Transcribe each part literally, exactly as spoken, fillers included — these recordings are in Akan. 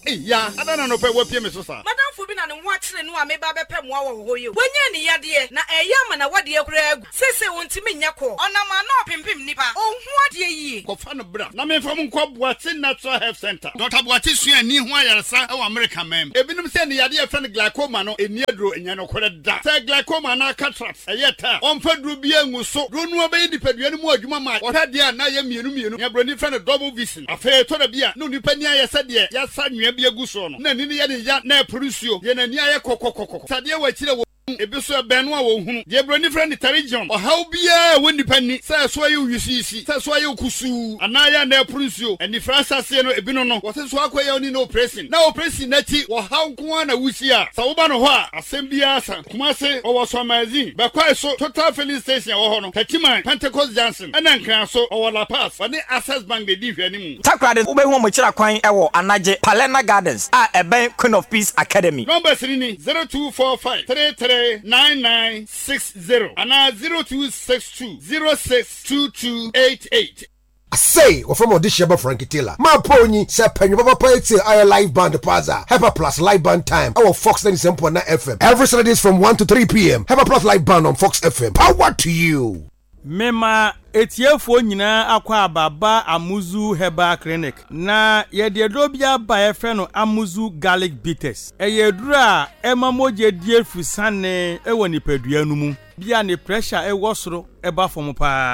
Eh ya, adana no pe wo pie me so sa. Madam fu bi na ne ho akire no a me ba be pem wo wo yo. Wonya ne yade na eya ma na wade ekura agu. Sese wontimi nya ko. Ona ma na opimpim nipa. Onhu ade yi. Ko fa no bra. Na me fam nko Boate Natural Health Center. Doctor Boate sua ni ho ayaresa e wo America mem. Ebinim se ne yade e fa no glaucoma no eni aduro enya no kore da. Se glaucoma na cataract eyeta. Omfa duro bi angu so. Duro no be nipadua no mu adwuma ma. Otade a na ye mienu mienu. Ya broni fa no double vision. Afa to da bia no nipa ni ayesa de ya sa nwea bi agu so no. Na ni ni ye ne ya na producio. Ye na ni aye kokokokoko. Sade wa chire wo ebiso benu a wo hunu. Ye broni friend Tarijon. O haw bia woni pani. Sa so aye wisisi. Sa so aye kusu. Ana ya na producio. Eni frasa se no ebi no no. Wo se so akoya oni no operation. Na operation na ti wo haw nko na wusi a. Sa wo ba no ho a asem bia sa. Kuma se o wo so magazine. Ba kwa so Total Filling Station wo ho no. Tachiman Pentecost Johnson. Ena nkran so o wo La Paz. Fa ne Access Bank de di hwani mu. Takrade wo be hu mo kira kwan e wo Anaje Palena Gardens a eben Queen of Peace Academy. Number three ni zero two four five three three nine nine six zero and zero two six two zero six two two eight eight. Say, or from audition by Frankie Taylor. My pony, say, Penny Papa Poetry, I live band plaza. Hyper Plus live band time. Our Fox ninety-seven point nine F M. Every Saturdays from one to three p.m. Hyper Plus live band on Fox F M. Power to you. Mema etiefo nyina akwa ababa Amuzu Herbal Clinic na yede dobia ba efe no Amuzu Garlic Bitters eyedura emamoje die fusane ewo nipadua nu mu bia ne pressure ewo soro eba fom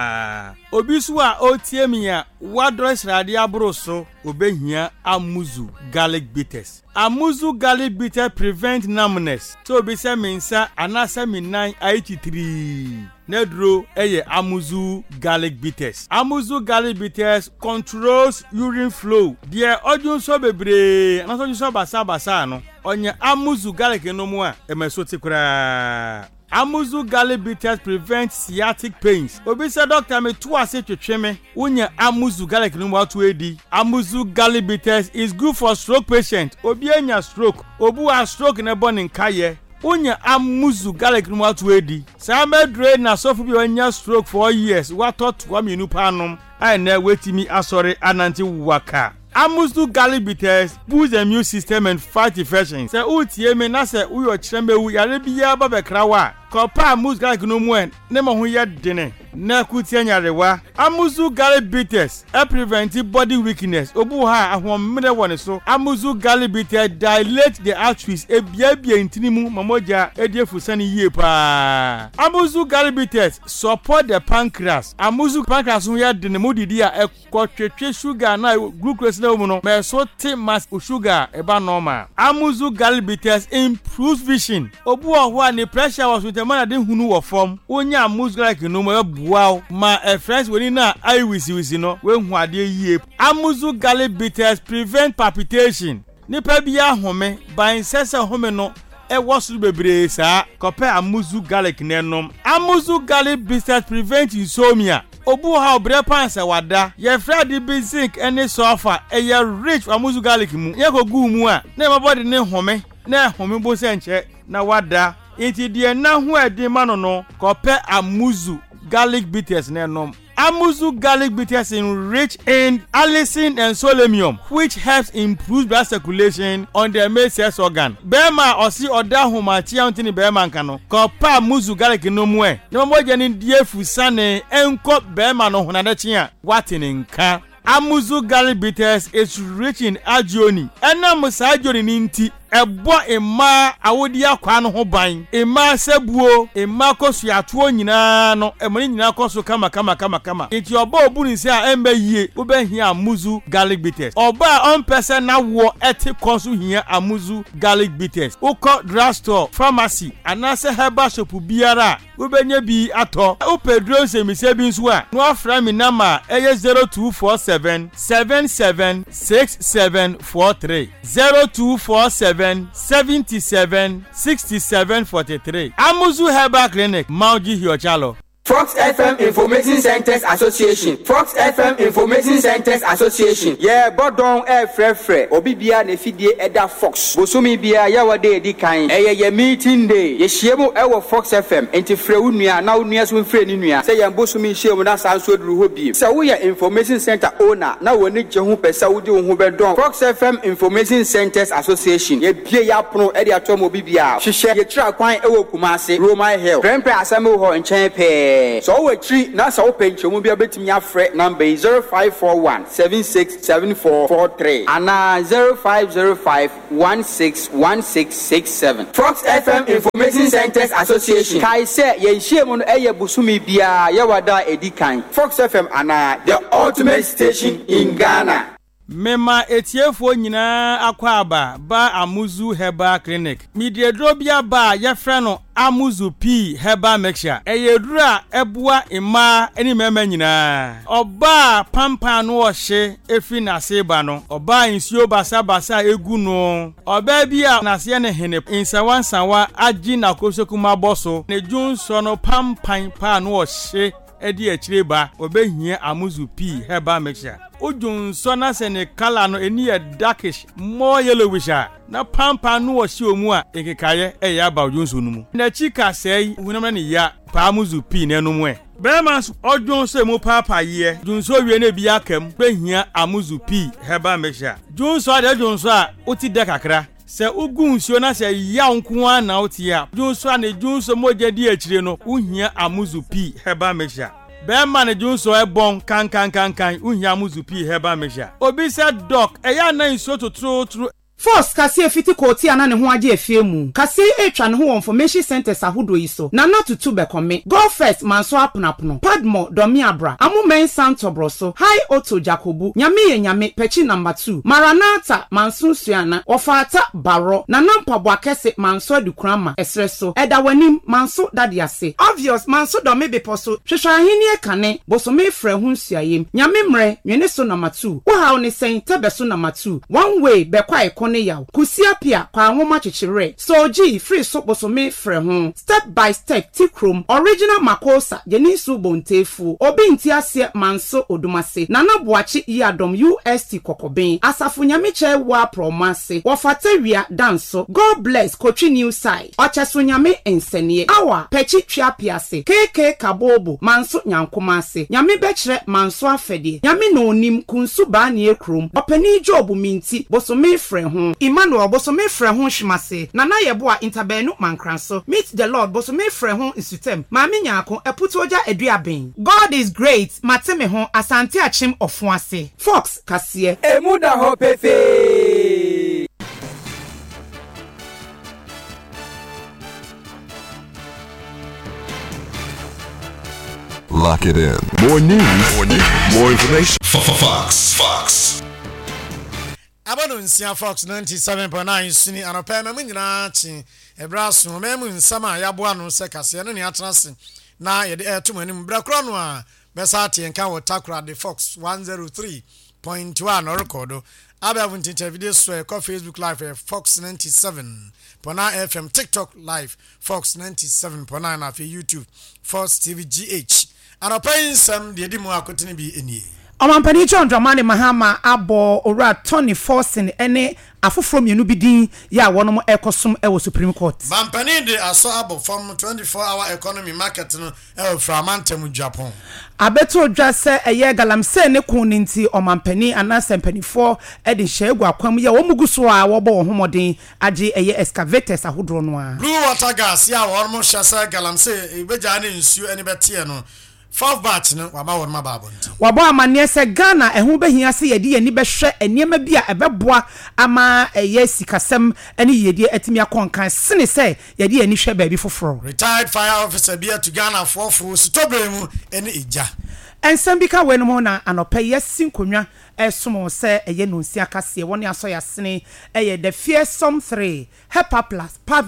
pa obisu a otiemia wadro srade abro so obehia Amuzu Garlic Bitters. Amuzu Garlic Bitter prevent numbness so obi se mensa anasa minan eighty-three Nedro eye Amuzu Garlic Bitters. Amuzu Garlic Bitters controls urine flow. Die odun so bebre, na so so basa basa no. Onye Amuzu Garlic no mu a emeso tikura. Amuzu Garlic Bitters prevent sciatic pains. Obi se doctor me to ase twetwe me. Unya Amuzu Garlic no mu atu edi. Amuzu Garlic Bitters is good for stroke patient. Obi anya stroke. Obu a stroke na born in kaye. Unya Amuzu Garlic no atu edi. Sa medre na sofu bi anya stroke for years. What thought wa me nupa anom. Ai na wetimi asori ananti waka. Amuzu Garlic Bitters boost the immune system and fight infections. Se utie me na se uyo chirembe wu yare biya ba bekra wa. Kopa Amuzu Garlic no mu en ne mo ho ye dene. Na kutie nyarewa. Amuzu Garlic Bitters e prevent body weakness. Obu ha ahomre woni so. Amuzu Garlic Bitters dilate the arteries e bia bia intinimu mamoja e die fusani yie pa. Amuzu Garlic Bitters support the pancreas. Amuzu pancreas ho ye dene mu didi a e kwotwetwe sugar na glucose na mu no me so te mass sugar e ba normal. Amuzu Garlic Bitters improves vision. Obu ho a ne pressure was with the man de hunu wo form. Onya Amuzu Garlic no mo wow ma a friends we na I wisi wisi no we hu ade yie. Amuzu Garlic Bitters prevent palpitation. Nipa bia home ban sese home no e wosu bebre sa kope Amuzu Garlic nenom. Amuzu Garlic Bitters prevent insomnia. Obu ha obre pansa wada ye fradi bi zinc ene sulfur e ye rich Amuzu Garlic mu ye ko gu mu a na mabody ne home na home bo se nche na wada inti die na hu edi ma no no kope Amuzu Garlic Bitters nenom. Amuzu Garlic Bitters enrich in allicin and selenium, which helps improve blood circulation on the male sex organ. Bema osi oda homa tia ntini bema nkano. Kopa Amuzu Garlic no mu e. No mo je ni die fusane enko bema no hunade tia. Watini nka. Amuzu Garlic Bitters is rich in agioni. Ena musa agioni ni nti ebo ema awodi akwa no ho ban ema sebuo ema kosu atuo nyina no emani nyina kosu kama kama kama kama enti oba obu ni se a emba yie oba hia Amuzu Garlic Bitters oba on person na wo eti kosu hia Amuzu Garlic Bitters uko drugstore pharmacy anase herbal shop biara obenya bi ato upedro semise bi nso a no afra mi nama eye zero two four seven seven seven six seven four three zero two four seven seventy-seven sixty-seven forty-three. Amuzu Herbal Clinic, Mauji Hiochalo. Fox F M Information Centers Association. Fox F M Information Centers Association. Yeah, bodon e fre fre. Obi bia na fidie eda Fox. Bosumi bia ya wade edi kan. Eye ye meeting day. Ye hiemu e wo Fox F M. Enti fre unua na unua so fre ni nua. Se ye bosumi hiemu na sanso duru ho bi. Se wo ye Information Center owner na woni gye ho pesa wo di ho bedon. Fox F M Information Centers Association. Ye bie ya prono e de atom obi bia. Hwehwe ye tra kwan e wo Kumase, Roman Hill. Prempre asemo ho nchen pe. So we tree na so open chomu bia betimi afre number zero five four one seven six seven four four three and zero five zero five one six one six six seven. Fox F M Information Centers Association. Kai say ye hiemu no eye busumi bia ye wada edikan. Fox F M ana the ultimate station in Ghana. Mema etiefo nyina akwa aba ba Amuzu Herbal Clinic. Midiedrobia ba yefre no Amuzu P Herbal Mixture. Eyedura ebua ima eni mema nyina. Oba pampa no ohye efi na seba no. Oba insuo basa basa egu no. Oba bia na se ne hene insawan sanwa agi na kosokuma boso. Ne junso no pampan pa no ohye edi echire ba obehia Amuzu P Herbal Mixture. Ujun sona se ne kala no eni e darkish more yellowish na pampa no wo hye omu a ekekaye e ya ba ujun so numu na chika sei hunam ne ya pa Amuzu P ne no mu e bema ojun so mu papa ye jun so wie na bi akam behia Amuzu P Herbal Mixture jun so de jun so a oti de kakra se ugun nsuo na se ya nko a na oti a jun so na jun so moje di akire no uhia Amuzu P Herbal Mixture. Bema ne junso e bon kan kan kan kan uhia Amuzu P Herbal Mixture. Obi se doc eya na nsuo totro tro Force kasi efiti koti ana ne ho age efie mu. Kasi etwa ne ho information centers ahodo yi so. Na na tutu be kome. Go first manso aponapono. Padmo domi abra. Amu men santo broso. High auto Jacobu. Nyame ye nyame pechi number two. Maranata manso suana. Ofata baro. Na nampa bwakese manso adukrama esreso. Eda wanim manso dadiase. Obvious manso domi beposo. Hwehwa ahini e kane. Boso me frɛ ho nsuayem. Nyame mre nwene so number two. Wo ha oni sen tebe so number two. One way be kwa ekone yaw kusia pia kwa ahoma chichire so ji free so bosome frɛ ho step by step tikrom original makosa yenisu bontefu obi nti ase manso odumase nana boachi yadom U S T kokoben asafo nyameche wa promase wofatawia danso God bless Kochi new side ocheso nyame ensenie awa pechi twa piase keke kabobo manso nyankomase nyame bechire manso afede nyame no onim kunsu ba ne ekrom opani job minti bosome frɛ ho Emmanuel bosome frɛ ho hwimase nana yeboa interbenu mankranso meet the Lord bosome frɛ ho isutem maame nyaako eputoja eduaben God is great mateme ho asante achim ofuase Fox kasie Emuda ho pefe. Lock it in. More news, more news, more information. Fox, Fox. Abano nsia Fox ninety-seven point nine sini anopa memu nyina chi ebraso memu nsama yaboa no se kase no ne atrase na ye de eto manim brakro no a besa ate enka wotakura de Fox one oh three point one recordo abavunti video so e ko Facebook live Fox ninety-seven point nine F M TikTok live Fox ninety-seven point nine afi YouTube Fox T V G H anopa nsam de di mu akotene bi enie Omampani John Dramani Mahama abo ora Tony Forson ene afoforo mienu bidin ya wonom ekosum e wo Supreme Court. Bampani de aso abo from twenty-four hour economy market no e Framantem Japan. Abeto dwa se eye galamse ne kun nti omampani anase mpanifo e de hyegu akwam ya wo muguso a wo bo homodin age eye excavators ahodro no a. Blue water gas ya wormo hyase galamse e beja ne nsuo ene betie no. Five batch no waba won ma babo nti wabo amane se Ghana ehun behia se yede yani behwe eniema bia ebeboa ama eye sikasem ene yede atimi akonkan sene se yede yani hwe baabi foforo retired fire officer bia to Ghana foforo stobremu ene eja ensambika wenmo na anopa yesin konwa esomo se eye nonsi akase woni aso yasene eye the fearsome three Hepa Plus Pavi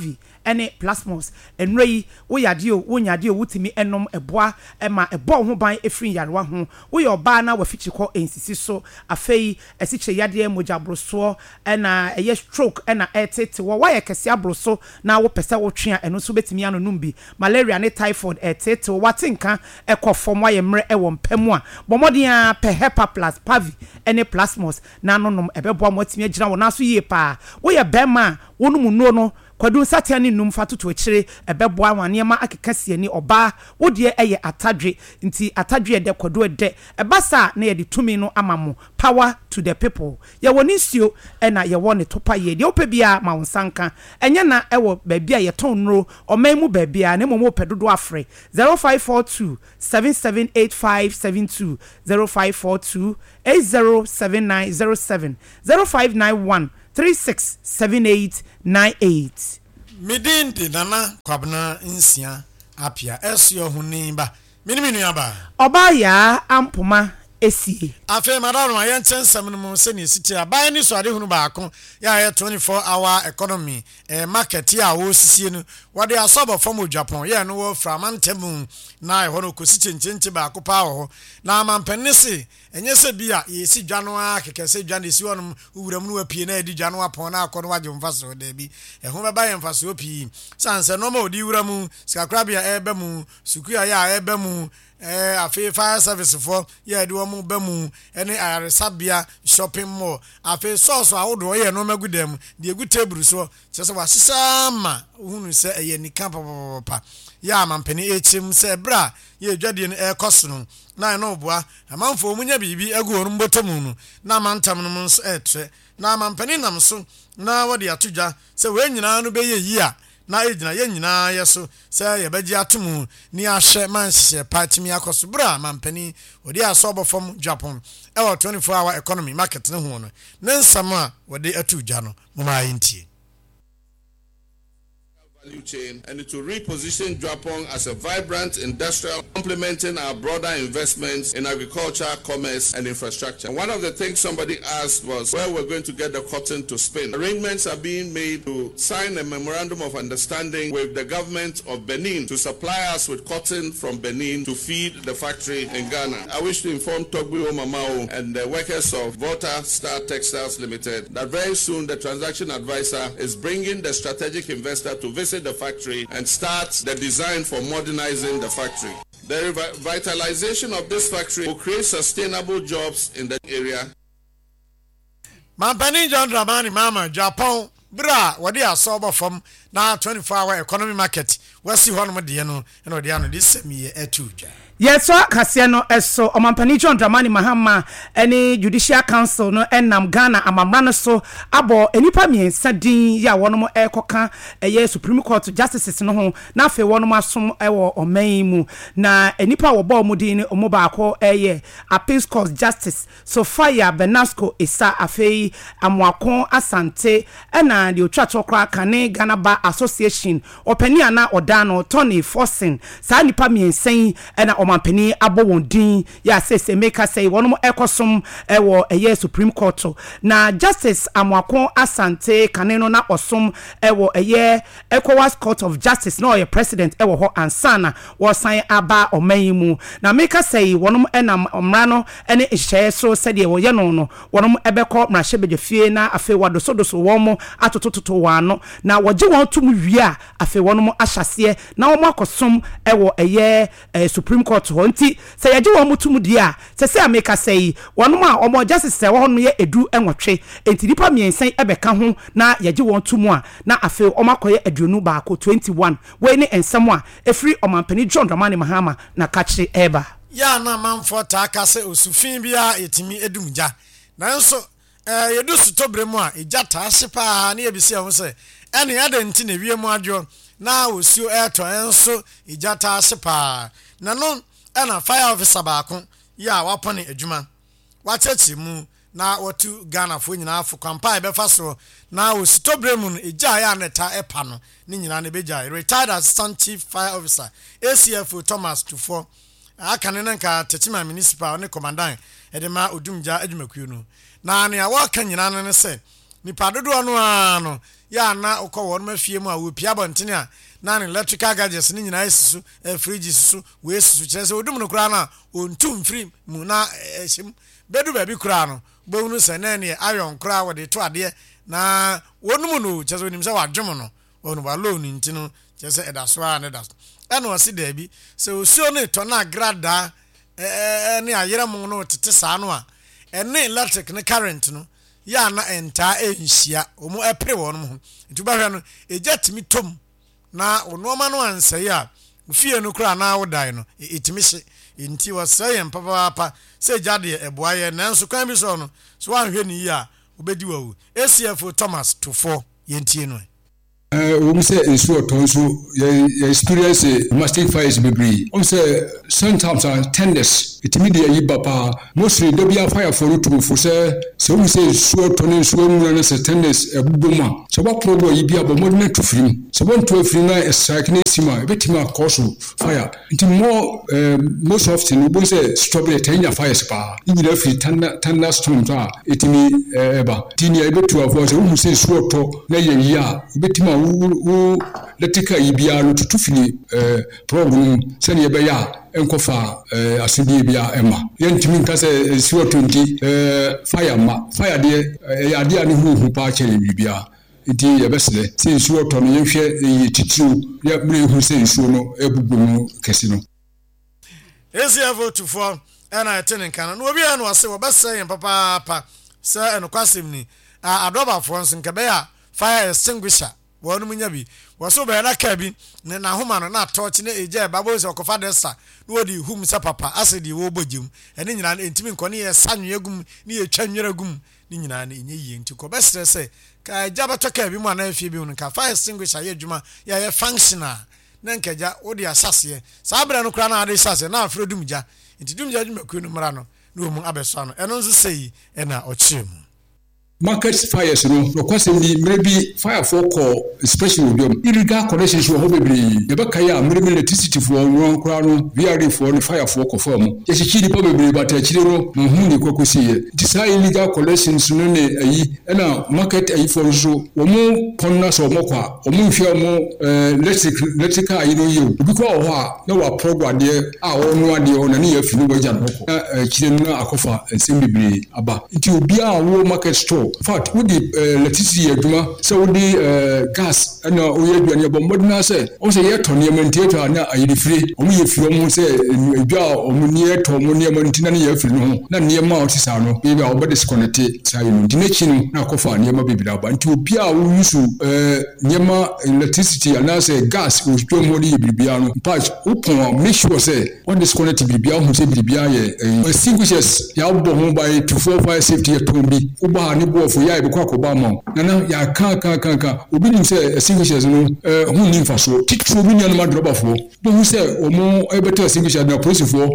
ene plasmos enre yi wo yade o wo nyade o wutimi enom eboa ema ebo ho ban efrin yarewa ho wo ye oba na wafichi ko ensisi so afei esiche yade moja broso ena eye stroke ena etete wo wa ye kese abroso na wo pese wo twe eno so betimi anonum bi malaria ne typhoid etete wo watinka ekofom wa ye mre ewo mpamu a bomodin a pe hepa plus pavi ene plasmos na nonom ebebo amotimi agina wo na so yie pa wo ye bema wonum nuo no kwadu satia ni num fatoto akire ebebo awane ma akekase ani oba wo de eye atadwe nti atadwe de kwadu de ebasa na ye de tumi no amamo power to the people ye woni sio ena ye woni topa ye de opebia ma wonsanka enye na ewo baabia ye ton nro omanmu baabia na momo pedodo afre zero five four two seven seven eight five seven two zero five four two eight zero seven nine zero seven zero five nine one three six seven eight nine eight. Midin de nana kwabna nsia apia esio hunimba miniminu yaba oba ya ampoma esi afi madano ayen chensem no mo se ni siti abai ni so ade hunu baako ya ye twenty-four hour economy eh market ya wo sisie no wode asobo from Japan ye no wo framantem na e hono ko sitie nchenche baako pa ho na amampenisi enye se bia ye si dwano a kekese dwane si wonum uwuram no apie na edi dwano apon na akọ no waje mfaso de bi e ho beba ye mfaso opi sanse no ma odi wuram skakrabia ebe mu sukuya ya ebe mu eh afi fire service for ye de wo mu ba mu ene ayaresabia shopping mall afi source awodo ye no magudam de egu table so se wasisa ma hunu se eye nika papa ya mampeni echim se bra ye dwade ne e kosono na no boa amanfo munya bibi egu orum botomu no na mantam no nso etre na mampeni nam so na wode atodwa se we nyina no be ye yi a na ejina ye nyina yeso se ye beji atomu ni ahye manhye patimi akoso bra mampeni wode asobo from Japan e wo twenty-four hour economy market ne ho no ne nsam a wode atudwa no mama yintie value chain and to reposition Japan as a vibrant industrial, complementing our broader investments in agriculture, commerce, and infrastructure. And one of the things somebody asked was where we're going to get the cotton to spin. Arrangements are being made to sign a memorandum of understanding with the government of Benin to supply us with cotton from Benin to feed the factory in Ghana. I wish to inform Togbi Omamao and the workers of Volta Star Textiles Limited that very soon the transaction advisor is bringing the strategic investor to visit the factory and start the design for modernizing the factory. The revitalization of this factory will create sustainable jobs in the area. Mampani John Dramani Mama Japan bra wadi asobo from na twenty-four hour economy market wasi hono de no eno de ano this semi etuja. Yes, so Kasia no eso Omampani John Dramani Mahama any Judicial Council no enam Ghana amamra so abo enipa miensa din ya wono mo ekoka eye Supreme Court justices no ho na afi wono mo asom ewo oman mu na enipa wo ba mu din ni omo ba akọ eye Appeals Court Justice Sophia Benasco Isa afi amwakon Asante ena de otwa tokra kane Ghana Bar Association opani ana odano Tony Forsen sa nipa miensan ena Omampani abo wondin ya sese meka say wono ekosom ewo eye Supreme Court na Justice Amwakon Asante kaneno na osom ewo eye ECOWAS Court of Justice no ye president ewo ho ansana wo san aba omanyimu na meka say wono enam omra no ene ehye so sede wo ye no no wono ebekọ mrahye bedefie na afi wadosodoso womo atotototo wano na woje won tum wie a afi wono ahyase na womo akosom ewo eye Supreme Court honti se yaje wo mutum dia se se ameka sei wono a omo justice se wo no ye edu enwotwe enti dipa miensen ebeka ho na yaje won tumu a na afi omakoye aduonu baako twenty-one we ni ensam a efri Omampani John Dramani Mahama na kachi eba ya na manfo ta akase osufin bia etimi edumja nanso eh yedu sutobre mu a eja ta hyepa na yebisi ho se ene ade nti na wie mu adwo na osio eto enso eja ta hyepa na no ena fire officer baako ya wapone adwuma wachechi mu na watu Ghana fo nyina afo kwampa ebefa so na ositobre mu eja ya neta epa no ni nyina na beja retired assistant chief fire officer A C F Thomas Tufo akane nka Techima municipal ne commandant edema odumja adwumakuo no na ne awaka nyina ne se nipa dodo no a no ya na ukọ won mafie mu a wo pia bontene a na ne electrical gadgets ni nyina esisu fridge sisu we esisu kire se odum no kura na ontum free mu na ehim bedu ba bi kura no gbonu se na ne ayon kura wo de to ade na wonum no kire se onim se wadwom no wonu ba loan ntino kire se edaso a ne daso eno wasi da bi se osuo ne to na grada eh ne ayere mu no tete saa no a ene electric ne current no ya na enta enhia omu epre wonum ho ntuba hwe no ejetimi tom na onoma no ansai a ufie no kura na wodai no itimihye nti wasai mpapa papa se jade eboaye nanso kan bi so no so anhwe ni yi a obedi wawu A C F Thomas to four yentie no eh we say ensuo tonso your experience mastic fires bebree we say sometimes tenders itimi de yi papa mostly do bia fire for to for say so we say ensuo tonin ensuo mu na say tenders ebuboma so what problem yi bia bo mo na to film so bon to film na strike na sima betima cause fire it more most often we say strawberry tanya fires pa nyina free tanda tanda storm ta itimi eba tinia ebetu avoid so we say ensuo to na ye yi a betima wo letika ibia no tutufini eh problem sene ye be ya enkofa eh asidi bia ema yentimi nka se siwo twenty eh fire ma fire de ya de ani hu hu pa chere bibia enti ye besle se siwo to no yehwe ye titiru ya bre hu se siwo no ebubu no kesi no A C F to four ana tenen kana no obi anu ase wo besa yen papa papa se eno kwasem ni adoba fo nso nke be ya fire extinguisher wonu munya bi waso be na ka bi ne na homa no na torch na eje babo se okofa desa no odi hum sa papa asedi wo bogim ene nyina entimi nkone ye sanwe gum ni ye twanwera gum ni nyina na enye yi enti ko be stress ka jaba to ka bi mu na afie bi no ka fire extinguisher ye adwuma ya ye functional na nkaja odi asase sa bra no kra na ade sase na afro dumja enti dumja adwuma ku no mra no no mu abeso no eno nso sei ena ochim market fires no no kwasem ni maybe fire for call especially with them illegal connections wo bebre e be kai a maybe electricity for won kra no V R for no fire for call for mu ye chi di po bebre but a chire no no hu ni kokosi ye this illegal connections no ne ayi na market ayi for so wo mu ponna so mo kwa wo mu hwe mo electric electrical ayi no ye obi ko ho a na wa program de a wo no ade o na ne ya fi no waja no ko chire no akofa ensem bebre aba nti obi a wo market store in fact with the electricity aduma so with the gas and we aduane bombodna say o say ye to niam ntiato na ayiri free o mu ye free o mu say edwa o mu nie to mu niam ntina na ye free no na niam ma o tisa no be be o be disconnect say no dinechi no na kofa niam bibira ba nti obi a wo yusu niam electricity and say gas o twa mo di bibia no patch o pon make sure say on disconnect bibia o say bibia ye extinguishers ya bo ho by two four five safety to bi o ba ni bo for ya be kwa ko ba ma nana ya kan kan kan kan obi nim say extinguishers no eh hu ni fa so titru obi ni ma drop for bo hu say o mo e better extinguishers na police for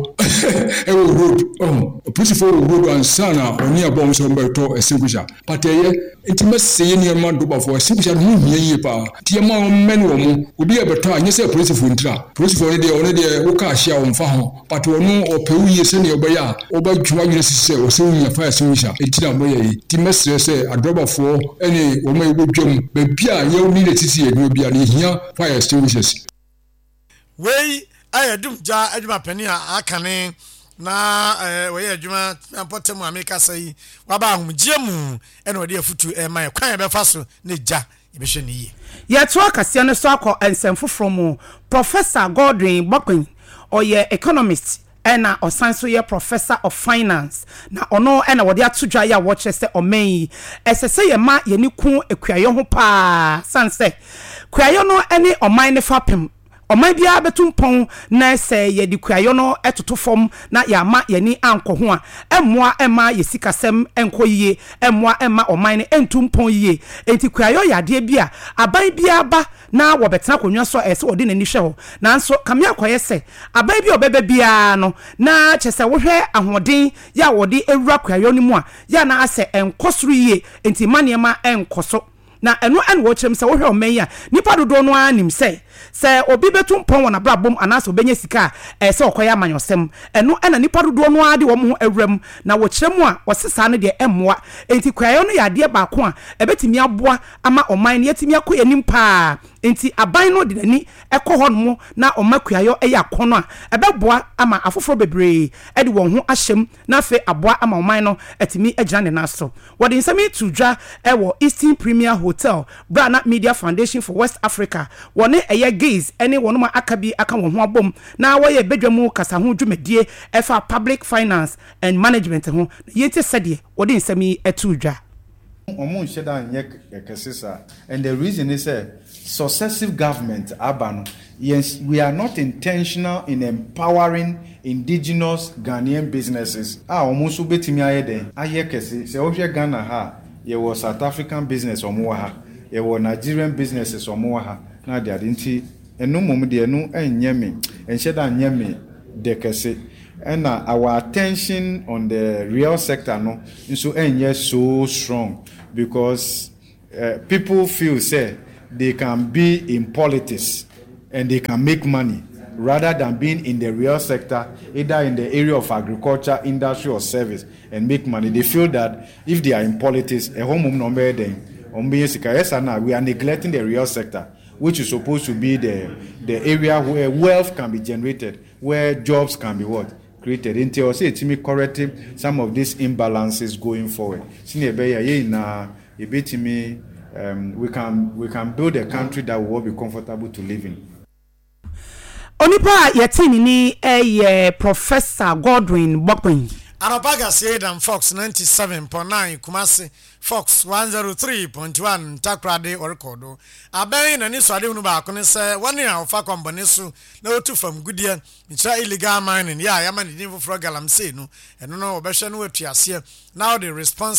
e wo road oh police for road and sana oni abom so mbe to extinguisher but eh intimacy ni ma drop for extinguisher hu ni ye pa tie ma men wo mo obi e better anye say police for ntra police for dey oni dey wo ka hia wo mfa ho but wonu o pe wu ye se ne oba ya oba dwuma yire sise o se wu ya fa extinguisher etina mo ye intimacy say adroba for any wo mai wodwam be bia ye uni le titi ye no bia ne hia fire extinguishers wey ayadum ja adwuma pani a akane na eh wey adwuma apotem ameka sai waba ahomgie mu ene ode afutu e mai kwan be fa so ne ja ye be hwe ne yi ye to akase no so akọ ensemfofro mu Professor Godwin Bokwin oye economist ena osanso ye professor of finance na ono ena wode atodwa ya watch se omen esese ye ma ye ni ku ekuayo ho pa sanse kuayo no ene oman ne fapem oman bia betumpon na se ye di kuayo no etoto fom na ya ma ye ni anko ho a emmoa ema ye sikasem enko yie emmoa ema oman ne entumpon yie enti kuayo ya de bia aban bia ba na wo betena konwa so ese wode nani hwe ho nanso kamia kwaye se aban bia obebe bia no na chese wo hwe ahoden ya wode ewura kuayo ni mu a ya na ase enkosuru yie enti maniema enkoso na eno en wo kyerem se wo hwe o man ya nipa dodo no anim se se obi betu mpon wona brabom anaso benya sika e se okoya amanyosem eno ena nipa dodo no ade wo mo awram na wo kyerem a wo sesa no de emmoa enti kwayo no ya de ba ko a ebetimi aboa ama oman ne yetimi akoya nim pa enti aban no de nani ekoho no na omakuayo eya kono a ebeboa ama afoforo bebre e de won ho ahyem na fe aboa ama oman no etimi agina ne naso wo de nsami tudwa e wo Eastern Premier Hotel Brana Media Foundation for West Africa woni eye gays ene wono ma akabi aka won ho abom na wo ye bedwamu kasa ho dwumadie e fa public finance and management ho yenti sede wo de nsami etudwa omo nsheda nye ekesisa and the reason is a successive government abano yes we are not intentional in empowering indigenous Ghanaian businesses ah omo so betimi ayede aye kese se o hwe Ghana ha ye was South African business omo ha ye was Nigerian businesses omo ha na de adinti enu mom de enu enye me ensheda nye me de kese and uh, our attention on the real sector no so enye so strong because uh, people feel say they can be in politics and they can make money rather than being in the real sector, either in the area of agriculture, industry or service and make money. They feel that if they are in politics, a home number then we are neglecting the real sector, which is supposed to be the, the area where wealth can be generated, where jobs can be what? Created. Until say to me correcting some of these imbalances going forward. Um, we can we can build a country that will be comfortable to live in. Onipa yetini ni eh Professor Godwin Bokpin. Anopaga Sedan Fox ninety-seven point nine Kumasi Fox one oh three point one Takrade Orkodo. Aben na ni swade hunu ba ko ne se woni a ofa kwambone so na otu from Goodyear ntra illegal mining ya ya ma ni fufro galamsey no eno no obehwe no atuase now the response